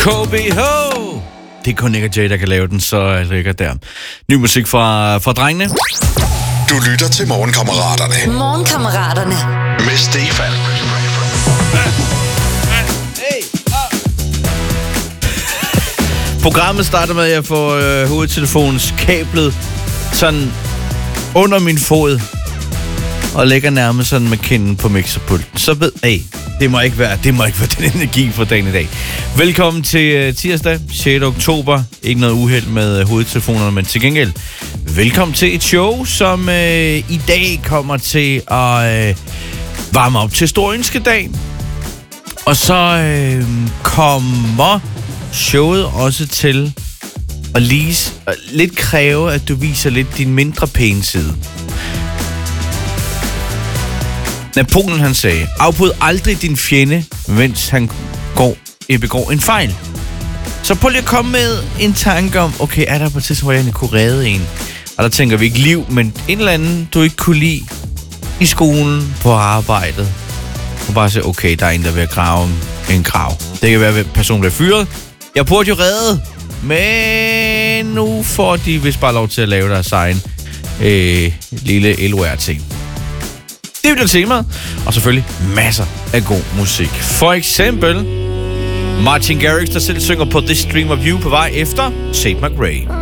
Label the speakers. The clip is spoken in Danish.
Speaker 1: KBH! Det er kun Nick og Jay, der kan lave den, så ligger der. Ny musik fra drengene.
Speaker 2: Du lytter til Morgenkammeraterne.
Speaker 3: Morgenkammeraterne.
Speaker 2: Med Stefan.
Speaker 1: Programmet starter med, at jeg får hovedtelefonens kablet sådan under min fod og lægger nærmest sådan med kinden på mixerpulten. Så ved det må ikke være den energi for dagen i dag. Velkommen til tirsdag, 6. oktober. Ikke noget uheld med hovedtelefonerne, men til gengæld velkommen til et show, som i dag kommer til at varme op til Stor Ønskedag. Og så kommer showet også til at lidt kræve, at du viser lidt din mindre pæne side. Napoleon han sagde, afbryd aldrig din fjende, mens han begår en fejl. Så prøv lige at komme med en tanke om, okay, er der på et tidspunkt, hvor jeg kunne redde en? Og der tænker vi ikke liv, men en eller anden, du ikke kunne lide i skolen, på arbejdet. Og bare sige, okay, der er en, der vil grave en grav. Det kan være, at personen bliver fyret. Jeg burde jo redde, men nu får de vist bare lov til at lave deres egen lille LOR-ting. Det bliver temaet, og selvfølgelig masser af god musik. For eksempel Martin Garrix, der selv synger på This Dream of You på vej efter Tate McRae.